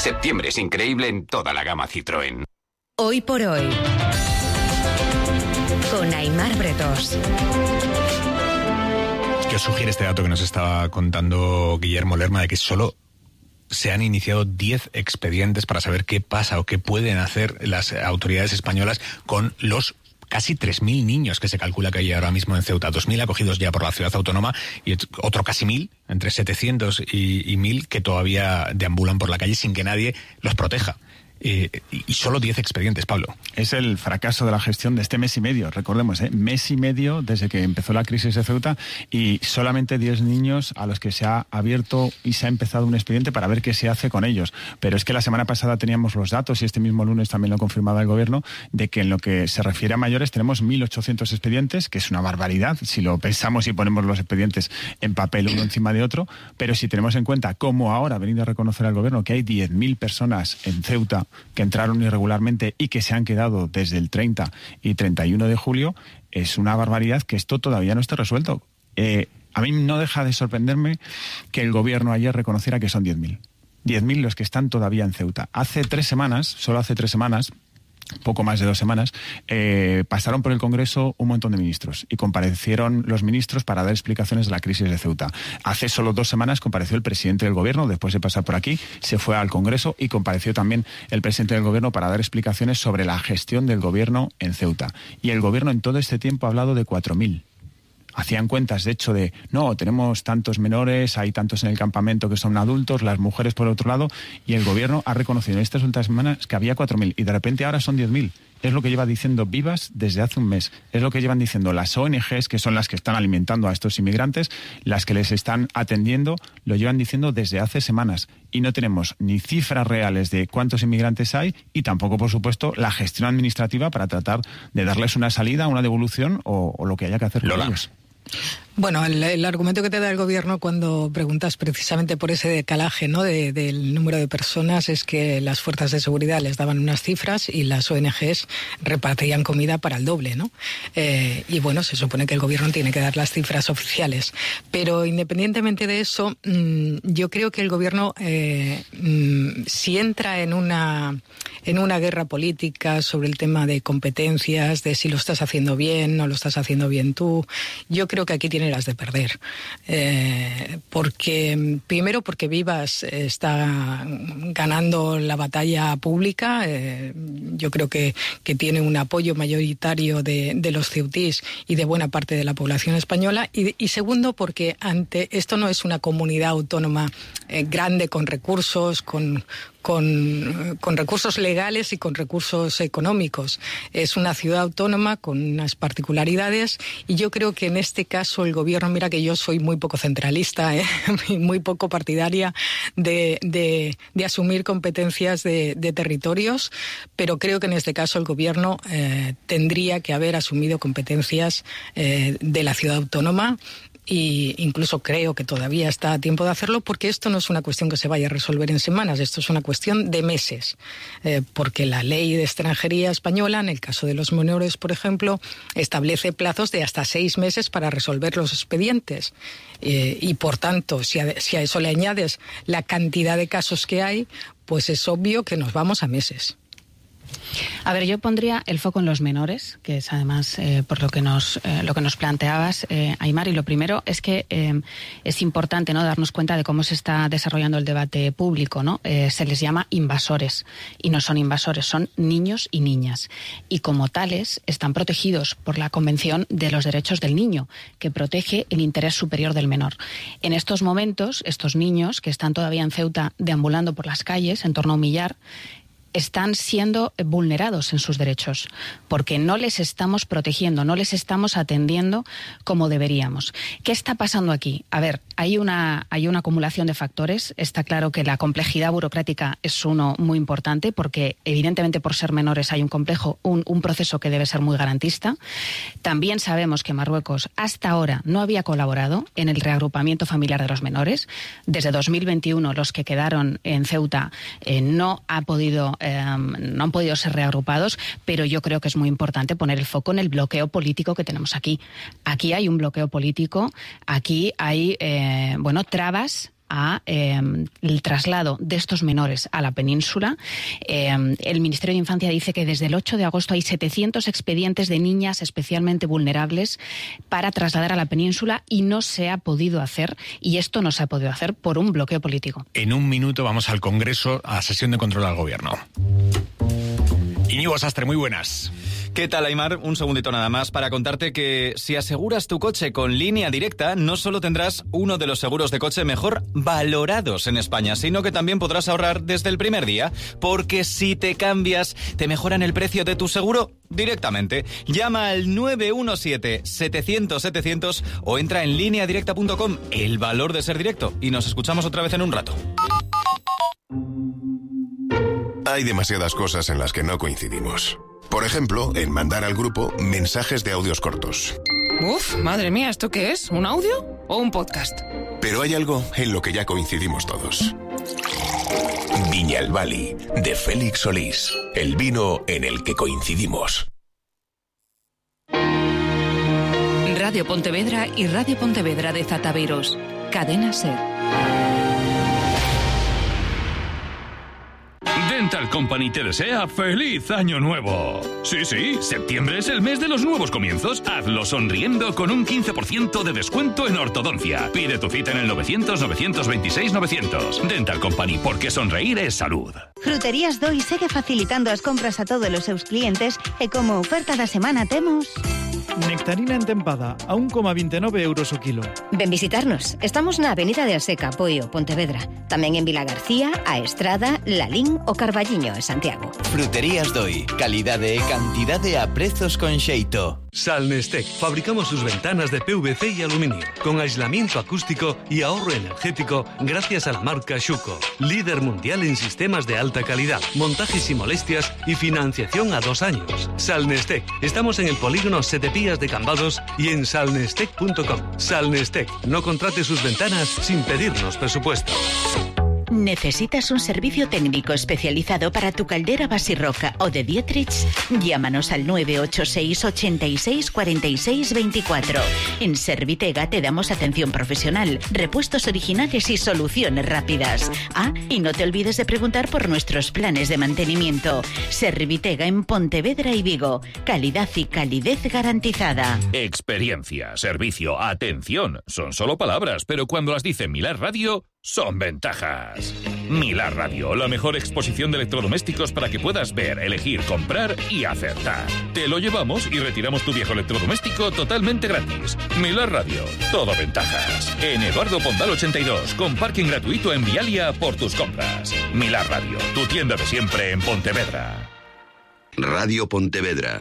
Septiembre es increíble en toda la gama Citroën. Hoy por hoy, con Aimar Bretos. ¿Qué os sugiere este dato que nos estaba contando Guillermo Lerma de que solo se han iniciado 10 expedientes para saber qué pasa o qué pueden hacer las autoridades españolas con los casi 3.000 niños que se calcula que hay ahora mismo en Ceuta? 2.000 acogidos ya por la ciudad autónoma y otro casi 1.000, entre 700 y 1.000 que todavía deambulan por la calle sin que nadie los proteja. Y solo 10 expedientes, Pablo. Es el fracaso de la gestión de este mes y medio, recordemos, mes y medio desde que empezó la crisis de Ceuta, y solamente 10 niños a los que se ha abierto y se ha empezado un expediente para ver qué se hace con ellos. Pero es que la semana pasada teníamos los datos, y este mismo lunes también lo confirmaba el gobierno, de que en lo que se refiere a mayores tenemos 1.800 expedientes, que es una barbaridad si lo pensamos y ponemos los expedientes en papel uno encima de otro, pero si tenemos en cuenta, como ahora ha venido a reconocer al gobierno, que hay 10.000 personas en Ceuta que entraron irregularmente y que se han quedado desde el 30 y 31 de julio, es una barbaridad que esto todavía no esté resuelto. A mí no deja de sorprenderme que el gobierno ayer reconociera que son 10.000. 10.000 los que están todavía en Ceuta. Solo hace 3 semanas, poco más de 2 semanas, pasaron por el Congreso un montón de ministros y comparecieron los ministros para dar explicaciones de la crisis de Ceuta. Hace solo 2 semanas compareció el presidente del gobierno, después de pasar por aquí, se fue al Congreso y compareció también el presidente del gobierno para dar explicaciones sobre la gestión del gobierno en Ceuta. Y el gobierno en todo este tiempo ha hablado de 4.000. Hacían cuentas, de hecho, de no, tenemos tantos menores, hay tantos en el campamento que son adultos, las mujeres por otro lado, y el gobierno ha reconocido en estas últimas semanas que había 4.000 y de repente ahora son 10.000. Es lo que lleva diciendo Vivas desde hace un mes. Es lo que llevan diciendo las ONGs, que son las que están alimentando a estos inmigrantes, las que les están atendiendo, lo llevan diciendo desde hace semanas. Y no tenemos ni cifras reales de cuántos inmigrantes hay y tampoco, por supuesto, la gestión administrativa para tratar de darles una salida, una devolución o lo que haya que hacer con ellos. Bueno, el argumento que te da el gobierno cuando preguntas precisamente por ese decalaje, ¿no?, del número de personas, es que las fuerzas de seguridad les daban unas cifras y las ONGs repartían comida para el doble, ¿no? Y bueno, se supone que el gobierno tiene que dar las cifras oficiales. Pero independientemente de eso, yo creo que el gobierno, si entra en una guerra política sobre el tema de competencias, de si lo estás haciendo bien, no lo estás haciendo bien tú, yo creo que aquí tiene las de perder. Primero porque Vivas está ganando la batalla pública. Yo creo que tiene un apoyo mayoritario de los ceutís y de buena parte de la población española. Y segundo porque esto no es una comunidad autónoma grande con recursos, con recursos legales y con recursos económicos. Es una ciudad autónoma con unas particularidades y yo creo que en este caso el gobierno, mira que yo soy muy poco centralista, muy poco partidaria de asumir competencias de territorios, pero creo que en este caso el gobierno tendría que haber asumido competencias de la ciudad autónoma. Y incluso creo que todavía está a tiempo de hacerlo, porque esto no es una cuestión que se vaya a resolver en semanas, esto es una cuestión de meses, porque la ley de extranjería española, en el caso de los menores, por ejemplo, establece plazos de hasta 6 meses para resolver los expedientes, y por tanto, si a eso le añades la cantidad de casos que hay, pues es obvio que nos vamos a meses. A ver, yo pondría el foco en los menores, que es además por lo que nos planteabas, Aimar, y lo primero es que es importante, ¿no?, darnos cuenta de cómo se está desarrollando el debate público, ¿no? Se les llama invasores y no son invasores, son niños y niñas, y como tales están protegidos por la Convención de los Derechos del Niño, que protege el interés superior del menor. En estos momentos, estos niños que están todavía en Ceuta deambulando por las calles en torno a un millar, están siendo vulnerados en sus derechos, porque no les estamos protegiendo, no les estamos atendiendo como deberíamos. ¿Qué está pasando aquí? A ver, hay una acumulación de factores. Está claro que la complejidad burocrática es uno muy importante, porque evidentemente por ser menores hay un proceso que debe ser muy garantista. También sabemos que Marruecos hasta ahora no había colaborado en el reagrupamiento familiar de los menores. Desde 2021 los que quedaron en Ceuta no han podido ser reagrupados, pero yo creo que es muy importante poner el foco en el bloqueo político que tenemos aquí. Aquí hay un bloqueo político, aquí hay trabas a el traslado de estos menores a la península. El Ministerio de Infancia dice que desde el 8 de agosto hay 700 expedientes de niñas especialmente vulnerables para trasladar a la península y no se ha podido hacer, y esto no se ha podido hacer por un bloqueo político. En un minuto vamos al Congreso, a sesión de control al Gobierno. Íñigo Sastre, muy buenas. ¿Qué tal, Aimar? Un segundito nada más para contarte que si aseguras tu coche con Línea Directa, no solo tendrás uno de los seguros de coche mejor valorados en España, sino que también podrás ahorrar desde el primer día, porque si te cambias, te mejoran el precio de tu seguro directamente. Llama al 917-700-700 o entra en lineadirecta.com. El valor de ser directo. Y nos escuchamos otra vez en un rato. Hay demasiadas cosas en las que no coincidimos. Por ejemplo, en mandar al grupo mensajes de audios cortos. Uf, madre mía, ¿esto qué es? ¿Un audio o un podcast? Pero hay algo en lo que ya coincidimos todos. Viñalbali, de Félix Solís. El vino en el que coincidimos. Radio Pontevedra y Radio Pontevedra de Zataveros. Cadena SER. Dental Company te desea ¡Feliz Año Nuevo! Sí, septiembre es el mes de los nuevos comienzos. Hazlo sonriendo con un 15% de descuento en ortodoncia. Pide tu cita en el 900-926-900. Dental Company, porque sonreír es salud. Fruterías Doi segue facilitando as compras a todos os seus clientes e como oferta da semana temos... Nectarina entempada a 1,29 euros o kilo. Ven visitarnos. Estamos na Avenida de Aseca, Poio, Pontevedra. Tamén en Vila García, A Estrada, Lalín o Carballiño, en Santiago. Fruterías Doi. Calidade e cantidade a prezos con xeito. Salnestec. Fabricamos sus ventanas de PVC y aluminio, con aislamiento acústico y ahorro energético gracias a la marca Schuco, líder mundial en sistemas de alta calidad, montajes sin molestias y financiación a 2 años. Salnestec. Estamos en el polígono Setepías de Cambados y en salnestec.com. Salnestec. No contrate sus ventanas sin pedirnos presupuesto. ¿Necesitas un servicio técnico especializado para tu caldera Basirroca o de Dietrich? Llámanos al 986 86 46 24. En Servitega te damos atención profesional, repuestos originales y soluciones rápidas. Y no te olvides de preguntar por nuestros planes de mantenimiento. Servitega en Pontevedra y Vigo. Calidad y calidez garantizada. Experiencia, servicio, atención. Son solo palabras, pero cuando las dice Milar Radio, son ventajas. Milar Radio, la mejor exposición de electrodomésticos para que puedas ver, elegir, comprar y acertar. Te lo llevamos y retiramos tu viejo electrodoméstico totalmente gratis. Milar Radio, todo ventajas. En Eduardo Pondal 82, con parking gratuito en Vialia por tus compras. Milar Radio, tu tienda de siempre en Pontevedra. Radio Pontevedra.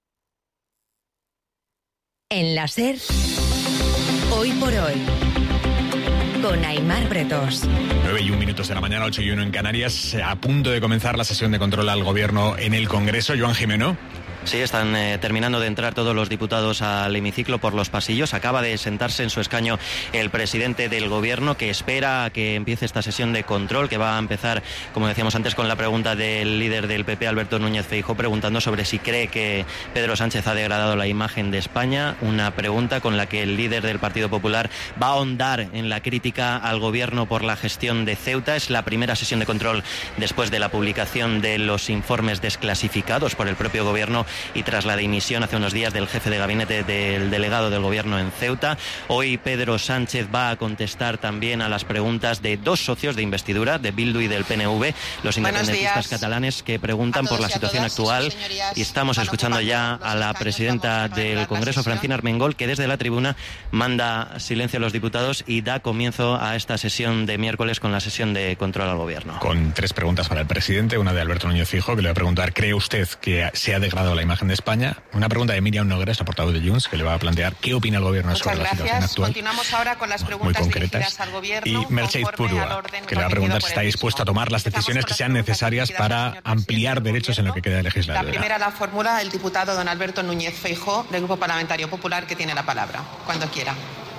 En la SER, Hoy por Hoy, con Aimar Bretos. 9:01 de la mañana, 8:01 en Canarias. A punto de comenzar la sesión de control al Gobierno en el Congreso. Joan Jimeno. Sí, están terminando de entrar todos los diputados al hemiciclo por los pasillos. Acaba de sentarse en su escaño el presidente del Gobierno, que espera a que empiece esta sesión de control, que va a empezar, como decíamos antes, con la pregunta del líder del PP, Alberto Núñez Feijóo, preguntando sobre si cree que Pedro Sánchez ha degradado la imagen de España. Una pregunta con la que el líder del Partido Popular va a ahondar en la crítica al Gobierno por la gestión de Ceuta. Es la primera sesión de control después de la publicación de los informes desclasificados por el propio Gobierno y tras la dimisión hace unos días del jefe de gabinete del delegado del Gobierno en Ceuta. Hoy Pedro Sánchez va a contestar también a las preguntas de 2 socios de investidura, de Bildu y del PNV, los independentistas catalanes, que preguntan por la situación actual. Y estamos escuchando ya a la presidenta del Congreso, Francina Armengol, que desde la tribuna manda silencio a los diputados y da comienzo a esta sesión de miércoles con la sesión de control al Gobierno. Con 3 preguntas para el presidente, una de Alberto Núñez Feijóo, que le va a preguntar: ¿cree usted que se ha degradado la imagen de España? Una pregunta de Miriam Nogueras, la portavoz de Junts, que le va a plantear qué opina el Gobierno sobre la situación actual. Continuamos ahora con las preguntas muy concretas al Gobierno. Y Mercedes Purua, que le va a preguntar si está dispuesto a tomar las decisiones que sean necesarias para ampliar derechos en lo que queda de legislatura. La primera la formula el diputado don Alberto Núñez Feijóo, del Grupo Parlamentario Popular, que tiene la palabra. Cuando quiera.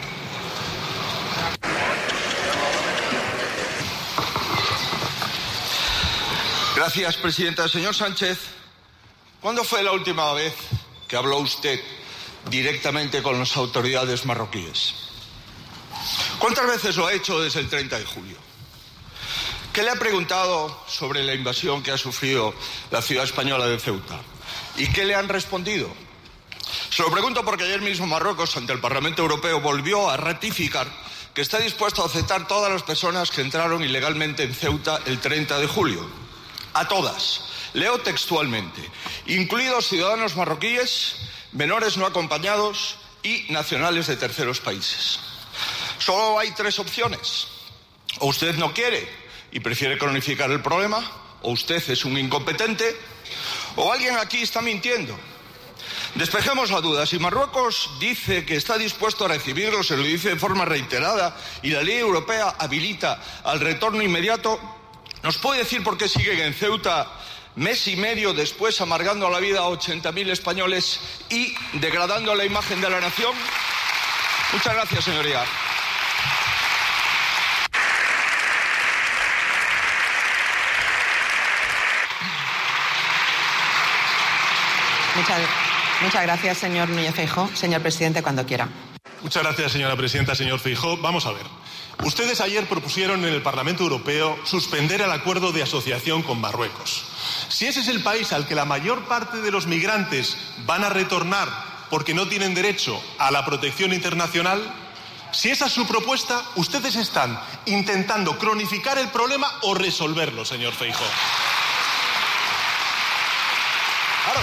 Gracias, presidenta. Señor Sánchez, ¿cuándo fue la última vez que habló usted directamente con las autoridades marroquíes? ¿Cuántas veces lo ha hecho desde el 30 de julio? ¿Qué le ha preguntado sobre la invasión que ha sufrido la ciudad española de Ceuta? ¿Y qué le han respondido? Se lo pregunto porque ayer mismo Marruecos, ante el Parlamento Europeo, volvió a ratificar que está dispuesto a aceptar todas las personas que entraron ilegalmente en Ceuta el 30 de julio. A todas. Leo textualmente. Incluidos ciudadanos marroquíes, menores no acompañados y nacionales de terceros países. Solo hay 3 opciones. O usted no quiere y prefiere cronificar el problema, o usted es un incompetente, o alguien aquí está mintiendo. Despejemos la duda. Si Marruecos dice que está dispuesto a recibirlos, se lo dice de forma reiterada, y la ley europea habilita al retorno inmediato, ¿nos puede decir por qué siguen en Ceuta mes y medio después amargando la vida a 80.000 españoles y degradando la imagen de la nación? Muchas gracias, señoría. Muchas gracias, señor Núñez Feijóo. Señor presidente, cuando quiera. Muchas gracias, señora presidenta. Señor Feijóo, vamos a ver. Ustedes ayer propusieron en el Parlamento Europeo suspender el acuerdo de asociación con Marruecos. Si ese es el país al que la mayor parte de los migrantes van a retornar porque no tienen derecho a la protección internacional, si esa es su propuesta, ustedes están intentando cronificar el problema o resolverlo, señor Feijóo. Claro.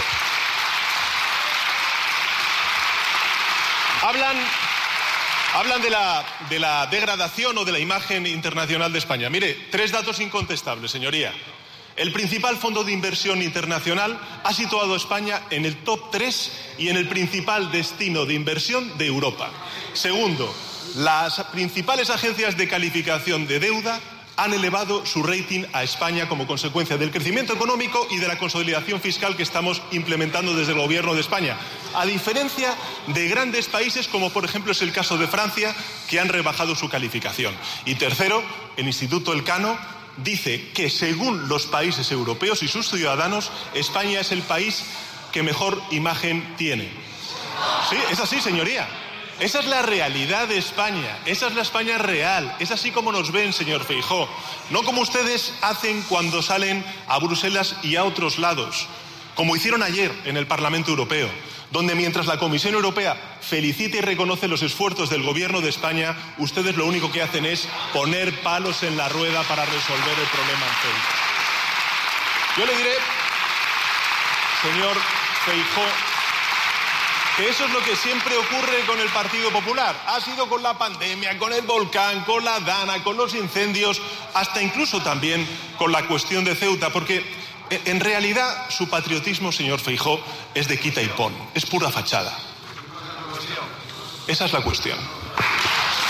Hablan de la degradación o de la imagen internacional de España. Mire, 3 datos incontestables, señoría. El principal fondo de inversión internacional ha situado a España en el top 3 y en el principal destino de inversión de Europa. Segundo, las principales agencias de calificación de deuda han elevado su rating a España como consecuencia del crecimiento económico y de la consolidación fiscal que estamos implementando desde el Gobierno de España, a diferencia de grandes países como por ejemplo es el caso de Francia, que han rebajado su calificación. Y tercero, el Instituto Elcano dice que según los países europeos y sus ciudadanos, España es el país que mejor imagen tiene. Sí, es así, señoría. Esa es la realidad de España, esa es la España real, es así como nos ven, señor Feijóo, no como ustedes hacen cuando salen a Bruselas y a otros lados, como hicieron ayer en el Parlamento Europeo, donde mientras la Comisión Europea felicita y reconoce los esfuerzos del Gobierno de España, ustedes lo único que hacen es poner palos en la rueda para resolver el problema en Ceuta. Yo le diré, señor Feijóo, que eso es lo que siempre ocurre con el Partido Popular. Ha sido con la pandemia, con el volcán, con la Dana, con los incendios, hasta incluso también con la cuestión de Ceuta, porque en realidad su patriotismo, señor Feijóo, es de quita y pon, es pura fachada. Esa es la cuestión.